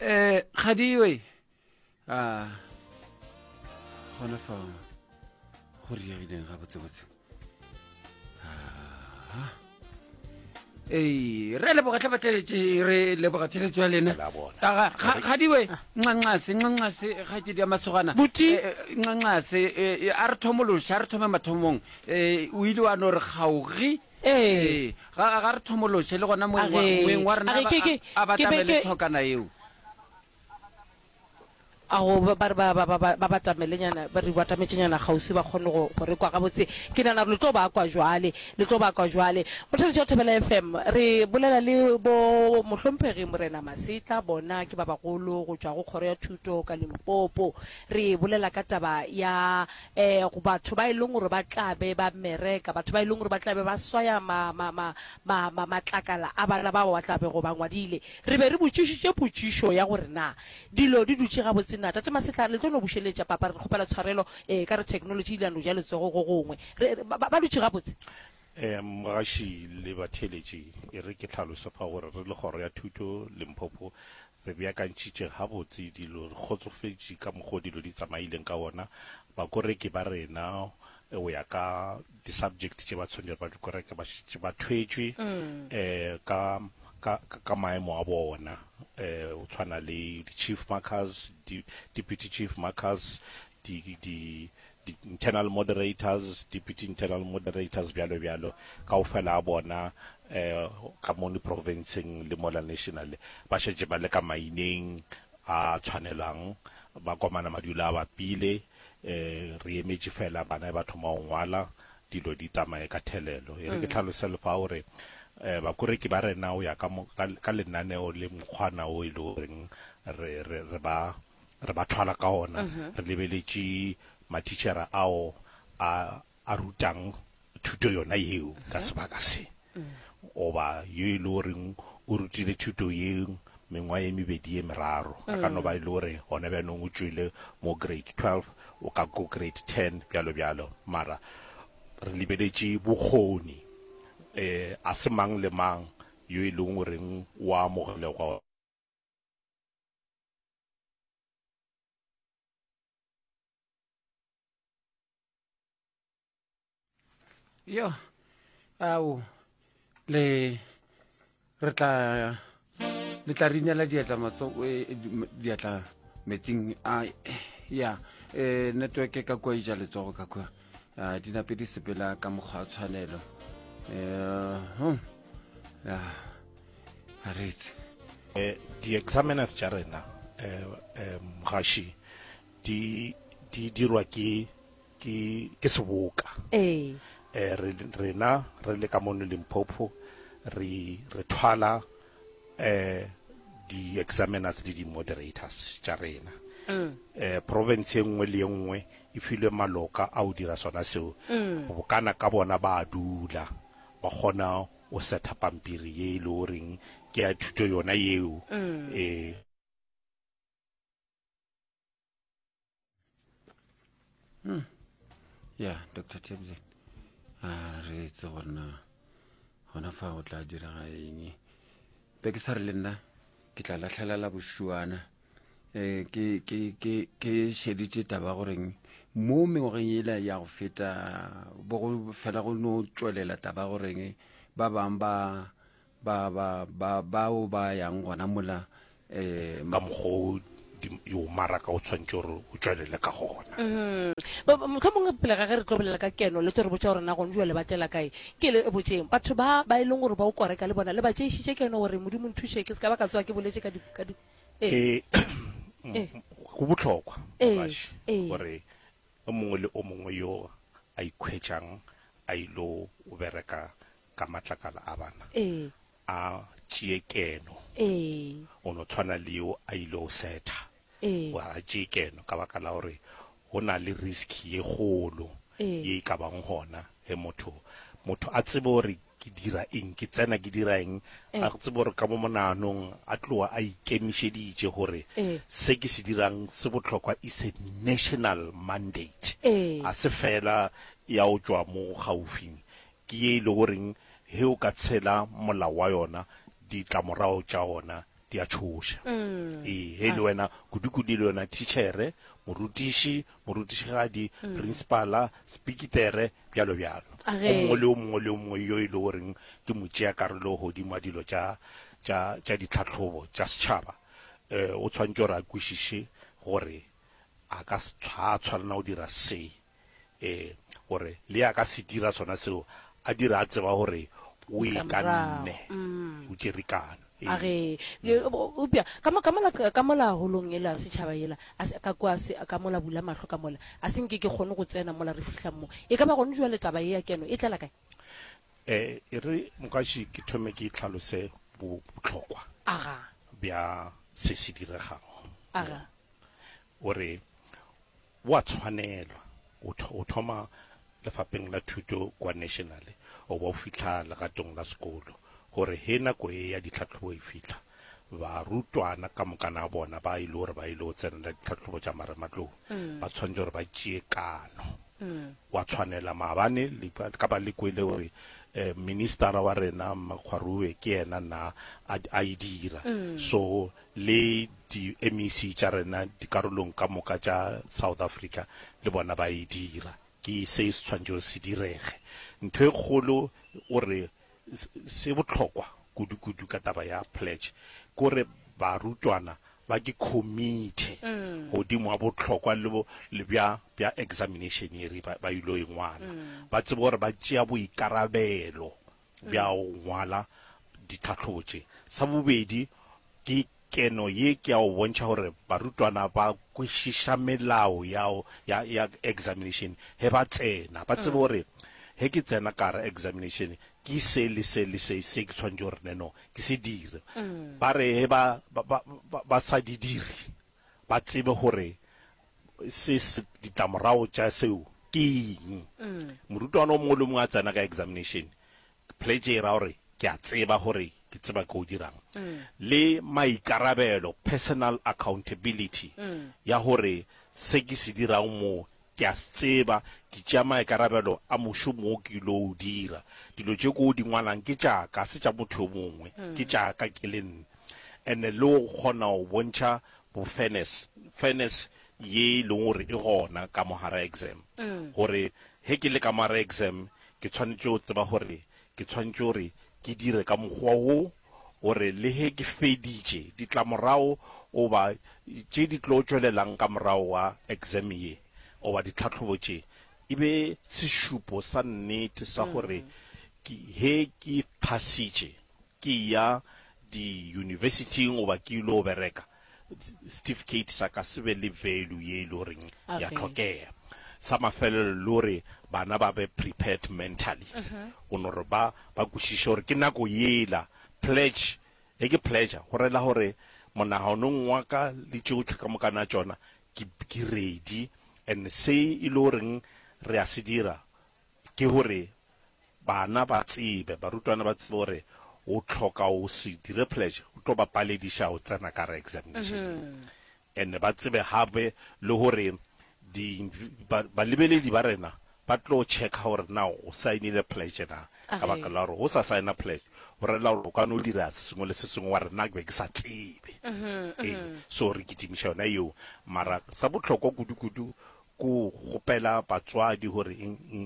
Khadiwe gona fa go riegileng ga botsebotse re leboga tlhabatleletše re leboga theletso ya lena Khadiwe nxanxase ga ke di masogana nxanxase a re thomološa a re thome mathomong o ile wa no re kgaogi ga re thomološe le gona moeng wa rena a batamele tlhokana eo go ba batamelenyana ba re batametšenyana gausi ba kgone go re kwa gabotse ke nana le tlo ba kwa jwale motlhaletši wa Thobela FM re bolela le bo mohlomphegi Morena Masetla bona ke ba bagolo go tšwa go kgoro ya thuto ka Limpopo re bolela ka taba ya go batho ba leng gore ba tlabe ba mereka batho ba leng gore ba tlabe ba swaya matlakala a bana ba tlabe go ba ngwadile re be re botšišitše potšišo ya gore na dilo di dutše gabotse tate Masetla le tlo no bušeletša papa re kgopela tshwarelo ka re technology ile no ja letsogo go gongwe ba dutše gabotse mogaši le batheletši e re ke tlhalosa fa gore re le kgoro ya thuto Limpopo re beakantšitše gabotse dilo re kgotsofetše ka mokgwa dilo di tsamaileng ka ona bakoreki ba rena o ya ka di-subject tše ba tshwanele ba dikoreka ba thwetšwe ka maemo a bona o tshwana le chief markers deputy chief markers the internal moderators deputy internal moderators bjalo ka o fela a bona ka moni provinceng le mola national ba šetše ba le ka maineng a tshwanelang ba komana madula ba pile re emetše fela bana ba thoma go ngwala dilo di tsamaye ka thelelo e re ke tlhalose le fa gore bakoreki ba rena o ya ka lenaneo le mokgwana o e le goreng re ba thwala ka ona re lebeletše matitšhera ao a rutang thuto yona yeo ka sebaka se oba yo e le goreng o rutile thuto yeo mengwa ye mebedi ye meraro a ka no ba e le gore gona bjanong o tšwele mo grade 12 o ka go grade 10 bjalo mara re lebeletše bokgoni a se mang le mang yo e leng goreng o amogelegwa yo ao le tla rinela diatla diatla metsing ya network ka kwa ija letsogo ka kwa dinape di sepela ka mokgwa wa tshwanelo di-examiners tša rena mogaši di dirwa ke seboka rena re le ka mono Limpopo re thwala di-examiners le di-moderators tša rena province nngwe le nngwe e filwe maloka a o dira sona seo bokana ka bona ba dula ba kgona o setha pampiri ye le goreng ke ya thuto yona yeo ya Dr. Tebze re itse gorena gona fa go tla diraga eng be ke sa re le nna ke tla latlhelela bošuana ke šeditše taba goreng mo mengwageng ele ya go feta bo go fela go no tšwelela taba goreng ba bang bao ba yang gona mola ka mokgwa yo maraka o tshwantse gore o tšwelele ka gona motlhomongwe pele ga ge re tlo bolela ka keno le tlo re botša gore na gone jale ba tlela kae ke le botseng batho ba e leng gore ba o koreka le bona le ba tšeišitše keno gore modimo nthuše ke se ka ba ka tsoa ke boletse ka go botlhokwa gore o mongwe le o mongwe yo a ikhwetšang a ilo o bereka ka matlakala a bana a tšee keno o no tshwana le yo a ile o setha a tšee keno ka baka la gore go na le risk ye kgolo ye ka bang gona motho a tsebe gore ke dira eng ke tsena ke dira eng a tsebe gore ka mo monanong a tloa a ikemišeditše gore se ke se dirang se botlhokwa is a national mandate a se fela ya o tšwa mo gaufing ke ye e le goreng he o ka tshela molao wa yona ditlamorago tša ona di a tshosha he le wena kudu le wena teachere morutišigadi principala speakitere bjalo o mongwe le mongwe yo e le goreng ke motšea karolo godimo a dilo tša ditlhatlhobo tša setšhaba o tshwanetse gore a kwešiše gore a ka tshwanela o dira se gore le a ka se dira sona seo a dira a tseba gore o e kanne o dirikane age upia ka mola holong ela setšhaba ela ka kwa ka mola bula mahlo ka mola a senke ke kgone go tsena mola re fihla mo e ka ba gone jwa letaba e ya keno e tlela kae e re mokaši ke thome ke tlhalose botlhokwa bja se se diregang ore wa tshwanelwa o thoma lefapeng la thuto kwa national o ba o fitlha legatong la sekolo gore he nako e ya ditlhatlhobo e fitlha ba rutwana ka mokana bona ba ile gore ba ile o tsenela ditlhatlhobo tša marematlou ba tshwanetse gore ba tšee kano wa tshwanela maabane ka ba lekwele gore ministera wa rena Makgwarube ke yena na a e dira so le di MEC tša rena dikarolong ka moka tša South Africa le bona ba e dira ke se se tshwanetse se direge ntho e kgolo ore se botlhokwa kudu ka taba ya pledge kore barutwana ba ke committee godimo a botlhokwa le bja examination eri ba ilo engwana ba tsebe gore ba tšea boikarabelo bja o ngwala ditlhatlhobo tše sa bobedi ke keno ye ke a o bontšha gore barutwana ba kwešiša melao ya examination he ba tsena ba tsebe gore he ke tsena kara examination ke se le se ke tshwanetse gore neno ke se dire ba re he ba sa di dire ba tsebe gore se ditlamorago tša seo ke eng morutwana o mongwe le mongwe a tsena ka examination pledge e ra gore ke a tseba gore ke tseba ke o dirang le maikarabelo personal accountability ya gore se ke se dirang mo ke a tseba ke tšea maikarabelo a mošomo o ke ilo o dira dilo tše ko o di ngwalang ke tšaka se tša motho o mongwe ke tšaka ke le nne and-e le o kgona o bontšha bo fairness ye e leng gore e gona ka mogara exam gore he ke le ka mogara exam ke tshwanetse o tseba gore ke tshwanetse gore ke dire ka mokgwa wo gore le he ke feditše ditlamorago oba tše di tlo tšwelelang ka morago wa exam ye oba ditlhatlhobo tše e be sešupo sa nnete sa gore he ke phasitše ke ya di-universityng oba ke ile o bereka certificate sa ka se be le value ye e le goreng ya tlhokega sa mafelelo le gore bana ba be prepared mentally o no gore ba kwešiše gore ke nako yela pledge e ke pledge go rela gore monaganong wa ka le tšotlhe ka mokana tšona ke ready and se e le goreng re a se dira ke gore bana ba tsebe barutwana ba tsebe gore o tlhoka o se dire pledge o tlo ba palediša o tsena ka re examination and ba tsebe gape le gore balebeledi ba rena ba tlo checka gore na o sainile pledge na ka baka la gore o sa signa pledge o rela gore o ka no dira sengwe le se sengwe wa rena ke sa tsebe so re kitimiša yona eo mara sa botlhokwa kudu ko gopela batswadi gore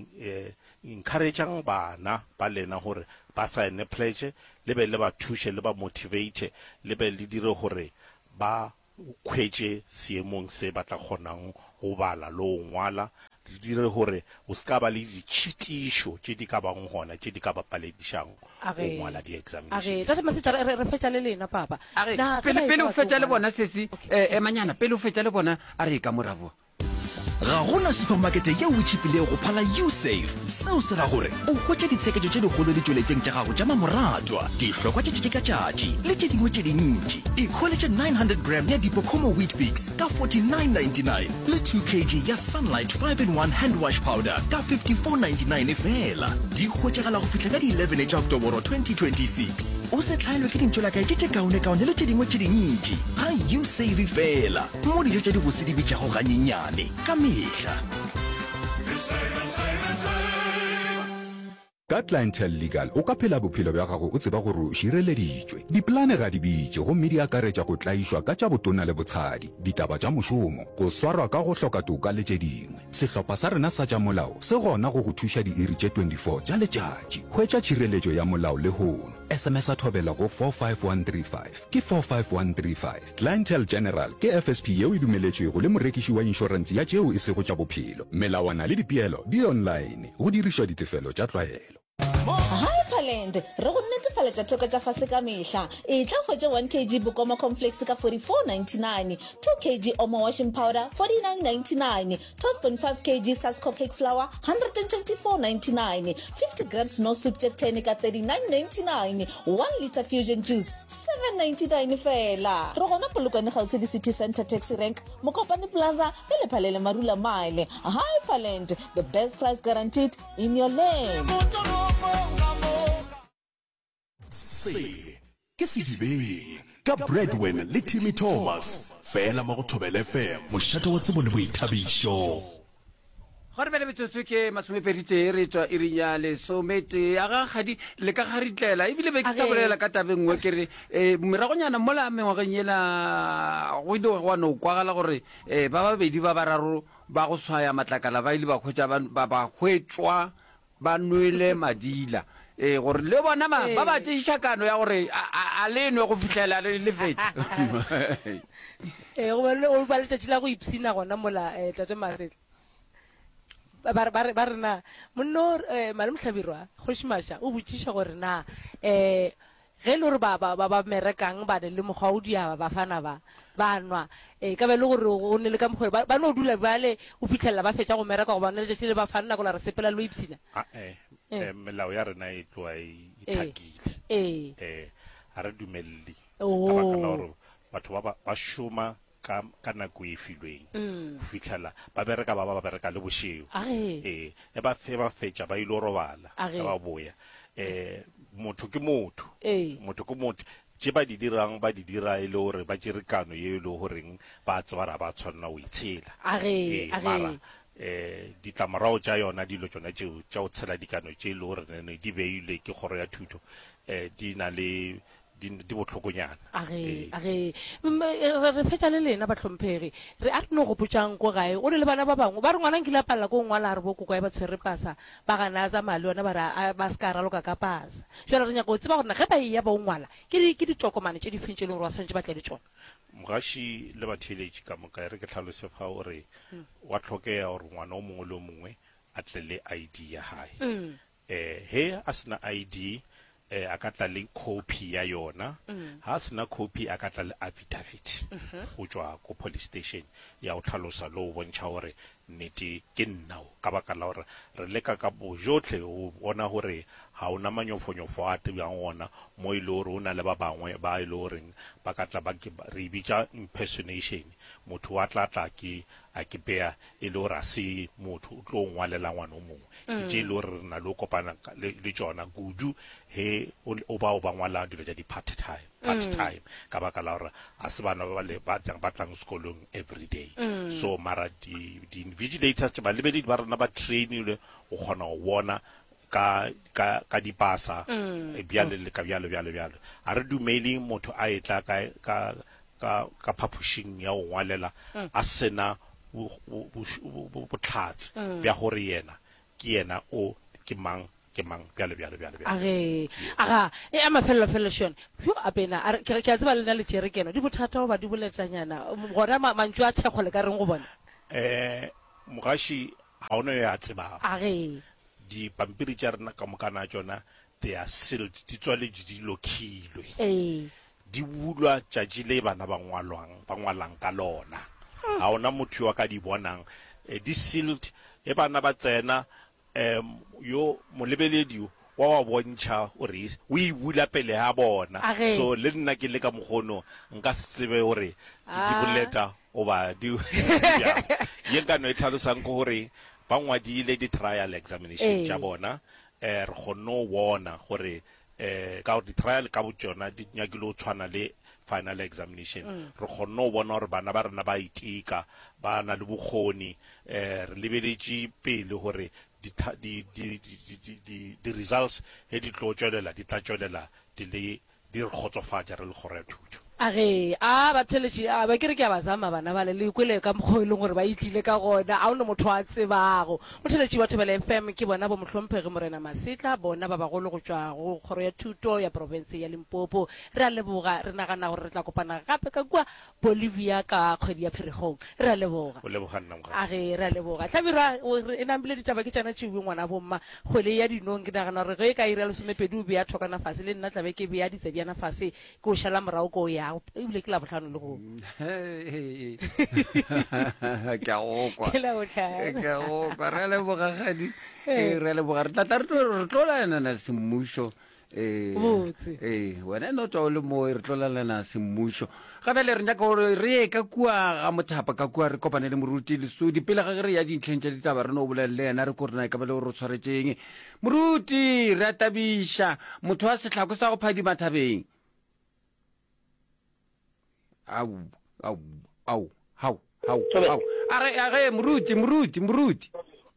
encourageang bana ba lena gore ba sign pledge le be le ba thushe le ba motivate le be le dire gore ba khwetse seemong se ba tla kgonang go bala lo ngwala le dire gore o ska ba le ditšhitišo tše di ka bang gona tše di ka ba paledišang go ngwala di-examination tate Masita re fetša le lena papa pele o fetša le bona sesi manyana pele o fetša le bona a re ka morabo ga gona supermarkete ye o tšhipile go phala usave seo se ra gore o hwetša ditsheketšo tše dikgolo le tšweletseng tša gago tša mamoratwa dihlokwa tše tše ka tšatši le tše dingwe tše dintši ikholetše 900 gram ya dipocomo wheat bix ka 49.99 le 2 kg ya sunlight 5-in-1 hand wash powder ka 54.99 fela di hwetšagala go fihla ka di 11 tša oktoboro 2026 o se hlaelwe ke dintšolakae tše tše kaone le tše dingwe tše dintši ga usave fela mo dijo tše di bose di bitšago ganyenyane ka mehla. ka Clientele Legal o ka phela bophelo bja gago o tseba gore o šireleditšwe. Diplane ga di bitše gomme di akaretša go tlaišwa ka tša botona le botshadi, ditaba tša mošomo, go swarwa ka go hloka toka le tše dingwe. Sehlopha sa rena sa tša molao se gona go thuša diiri tše 24 tša letšatši. Hwetša tšhireletšo ya molao le hono. SMS a thobela go 45135 ke 45135. Clientele General ke FSP yeo e dumeletšwego le morekiši wa inšorense ya tšeo e sego tša bophelo. Melawana le dipeelo di online go dirišwa ditefelo tša tlwaelo. Hi Paland, re go netefaletša theko tša fase ka mehla. E tla hwetša 1 kg Bokoma cornflakes ka 44.99, 2 kg Omo washing powder 49.99, 12.5 kg Sasco cake flour 124.99, 50 grams no soup jeteni ka 39.99, 1 liter fusion juice 7.99 fela. Re gona Polokwane Gauteng City Center Taxi Rank, Mokopane Plaza le Lephalele Marula Mile. Hi Paland, the best price guaranteed in your lane. Sele ke sedibeng ka Breadwin le Timmy Thomas fela mo go Thobela FM mošate wa tsebo le boithabišo. gore bele betsotso ke masomepeditse re tswa irinya lesomete aga gadi le ka garitlela ebile be ke sa bolela ka tabeng ngwe ke re meragonyana mola mengwageng yela go ile go no kwagala gore ba babedi ba bararo ba go swaya matlakala ba ile ba khwetša ba hwetšwa ba nwele madila gore le bona ba ba tšeiša kano ya gore a le nwe go fitlhela le fete o ba letšatši la go ipsina gona mola tate Masetla ba rena monno Malome Hlabirwa Kgošimaša o botšiša gore na ge le gore ba merekang ba le mokgwa o dia ba fana ba nwa ka be le gore o ne le ka mokgwa ba no dula bale o fitlhela ba fetša go mereka go ba ne letšatši le ba fanna go la re sepela le o ipsina melao ya rena e tloa e tlhakile ga re dumelele ka baka la gore batho ba šoma ka nako e filweng go fitlhela ba bereka ba bereka le bošego ba fetša ba ile robala ba boya motho ke motho tše ba di dirang ba di dira e le gore ba tšerekano ye e le goreng ba tsebara ba tshwanela o itshela mara ditlamorago tša yona dilo tšona tšeo tša go tshela dikano tše e le gore di beilwe ke kgoro ya thuto di na le di botlhokonyana re fetša le lena batlhomphegi re a re no gopotšang ko gae o ne le bana ba bangwe ba re ngwana nkile a palela ko ngwala a re bokoko ba tshwere pasa ba gana tsa male yona ba se ka raloka ka pasa jale re nyaka o tseba gorena ge ba eya ba o ngwala ke ditokomane tše di fentše le gore wa swantse ba tle le tsona mogaši le batheletši ka moka re ke tlhalose fa gore wa tlhokega gore ngwana o mongwe le o mongwe a tle le ID ya gae he a sena ID a ka tla le copy ya yona ha sena copy a ka tla le affidavit go tswa ko police station ya o tlhalosa lo bontšha gore nnete ke nnao ka baka la gore re leka ka bojotlhe o bona gore ga ona manyofonyofo a tebjang ona mo e le gore o na le ba bangwe ba e le goreng ba ka tla re bitša impersonation motho wa tlatla a ke bea e le gore a se motho o tlo ngwalela ngwana o mongwe ke tše e le gore re na le o kopana le tšona kudu he o ba ngwala dilo tša di-part time ka baka la gore a se bana ba tlang sekolong every day so mara di-invigilators tša balebedi ba rena ba trainile go kgona go bona ka dipasa bjale le ka bjalo a re dumele motho a etla ka phaphušing ya go ngwalela a sena botlhatse bja gore yena ke yena o ke mang bjalo aga a mafelelo šone yo apena ke a tseba lena le tšere keno di bothata go ba di boletanyana gona mantšu a thekgole ka reng go bona mogaši ga ona yo a tsebang dipampiri tša rena ka mokana tšona they are sealed di tswaletše di lokhilwe di bulwa tšatši le bana ba ngwalang ka lona ga ona motho yo a ka di bonang di sealed e bana ba tsena yo molebeledi wa bontšha gore o e bula pele ga bona so le nna ke le ka mokgono nka se tsebe gore di boleta oba ye nkano e tlhalosang ko gore ba ngwadile di-trial examination tša bona re kgonne o bona gore ka gore di-trial ka botšona di nyakile o tshwana le final examination re kgonne go bona gore bana ba rena ba itika ba na le bokgoni re lebeletše pele gore di-results e di tlo tšwelela di tla tšwelela di re kgotsofatša re le kgoro ya thuto age batheletši ba ke re ke a ba zama bana bale le kwele ka mokgwa e leng gore ba itlile ka gona a o ne motho a tsebago motheletši wa Thobela FM ke bona bo Mohlomphege Morena Masetla bona ba bagolo go tšwa go kgoro ya thuto ya province ya Limpopo re a leboga re nagana gore re tla kopana gape ka kua Bolivia ka kgwedi ya Pherekgong re a leboga age re a leboga tlhabira e nambile ditaba ke tšana tšewe ngwana bomma kgwele ya dinong ke nagana gore ge e ka ira lesomepedi o bea thokana fase le nna tlabe ke bea ditsebjana fase ke o šala morago ko ya ebile ke la botlhano le go ke a gokwa re leboga gadi re leboga re tlatla re tlolalana semmušo wena no tswa o le mo re tlolalana semmušo gape le re nyaka gore re ye ka kua ga mothapa ka kua re kopane le moruti lesodi pele ga re ya dintlheng tša ditaba re no bolelele ena re ko rena e ka ba le gore re tshwaretseng moruti re a tabiša motho wa setlhako sa go phadima thabeng au are moruti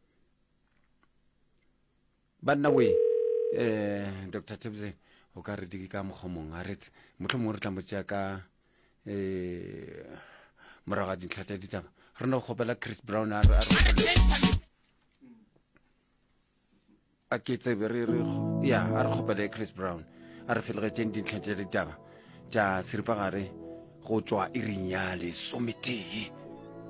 banna we Dr. Tebze o ka re diki ka mogomong a retse motlho mongwe re tla motšea ka morago ga dintlha tša ditaba re no kgopela Chris Brown a ke tsebe a re kgopele Chris Brown a re felegetšeng dintlha tša ditaba tša seripagare go tswa irinya le sometee